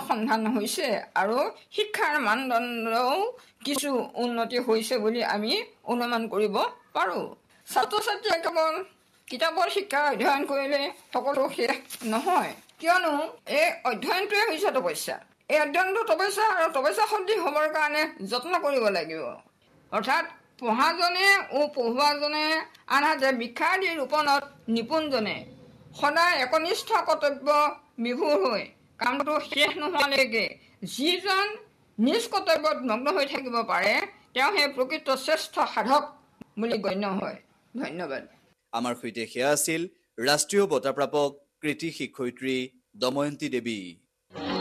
সন্ধান হৈছে আৰু শিক্ষাৰ মানদণ্ডও কিছু উন্নতি হৈছে বুলি আমি অনুমান কৰিব পাৰোঁ। ছাত্ৰ ছাত্ৰীয়ে কেৱল কিতাপৰ শিক্ষা অধ্যয়ন কৰিলে সকলো শেষ নহয়, কিয়নো এই অধ্যয়নটোৱে হৈছে তপস্যা। এই অধ্যয়নটো তপস্যা আৰু তপস্যা সদৃশ হ'বৰ কাৰণে যত্ন কৰিব লাগিব। অৰ্থাৎ পঢ়াজনে ও পঢ়ুৱাজনে আনহাতে শিক্ষাৰ্থীৰ ৰূপণত নিপুণজনে সদায় একনিষ্ঠ কৰ্তব্য বিভোৰ হৈ কামটো শেষ নোহোৱালৈকে যিজন নিজ কৰ্তব্যত মগ্ন হৈ থাকিব পাৰে তেওঁ সেই প্ৰকৃত শ্ৰেষ্ঠ সাধক বুলি গণ্য হয়। ধন্যবাদ। আমাৰ সৈতে সেয়া আছিল ৰাষ্ট্ৰীয় বঁটা প্ৰাপক কৃতি শিক্ষয়িত্ৰী দময়ন্তী দেৱী।